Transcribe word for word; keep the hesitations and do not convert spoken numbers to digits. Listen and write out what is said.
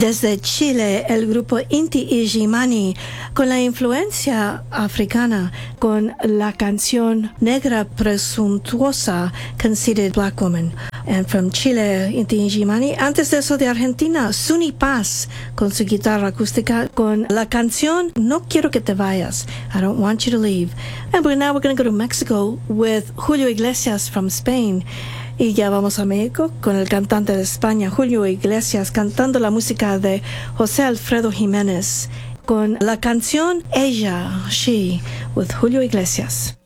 Desde Chile, el grupo Inti Illimani, con la influencia africana, con la canción Negra Presuntuosa, Conceited Black Woman. And from Chile, Inti Illimani. Antes de eso, de Argentina, Suni Paz, con su guitarra acústica, con la canción No Quiero Que Te Vayas, I Don't Want You to Leave. And we're, now we're going to go to Mexico with Julio Iglesias from Spain. Y ya vamos a México con el cantante de España, Julio Iglesias, cantando la música de José Alfredo Jiménez, con la canción Ella, She, with Julio Iglesias.